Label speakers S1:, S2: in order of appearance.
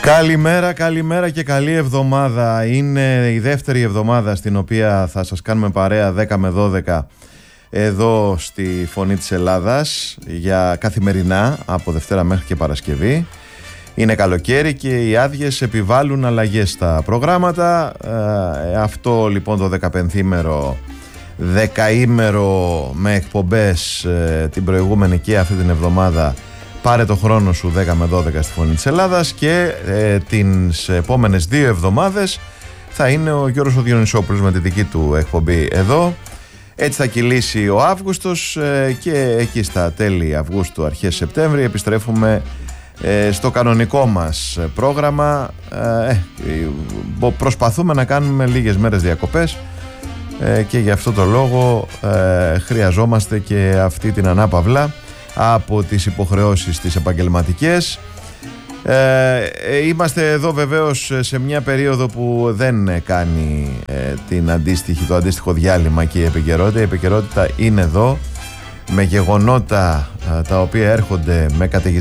S1: Καλημέρα και καλή εβδομάδα. Είναι η δεύτερη εβδομάδα στην οποία θα σας κάνουμε παρέα 10 με 12 εδώ στη Φωνή της Ελλάδας για καθημερινά από Δευτέρα μέχρι και Παρασκευή. Είναι καλοκαίρι και οι άδειες επιβάλλουν αλλαγές στα προγράμματα. Αυτό λοιπόν το 15ημερο, 10ημερο με εκπομπές την προηγούμενη και αυτή την εβδομάδα. Πάρε το χρόνο σου 10 με 12 στη Φωνή της Ελλάδας και τις επόμενες 2 εβδομάδες θα είναι ο Γιώργος ο Διονυσόπουλος με τη δική του εκπομπή εδώ. Έτσι θα κυλήσει ο Αύγουστος και εκεί στα τέλη Αυγούστου, αρχές Σεπτέμβρη επιστρέφουμε στο κανονικό μας πρόγραμμα. Προσπαθούμε να κάνουμε λίγες μέρες διακοπές και γι' αυτό το λόγο χρειαζόμαστε και αυτή την ανάπαυλα από τις υποχρεώσεις τις επαγγελματικές. Είμαστε εδώ βεβαίως σε μια περίοδο που δεν κάνει το αντίστοιχο διάλειμμα και η επικαιρότητα. Η επικαιρότητα είναι εδώ με γεγονότα τα οποία έρχονται με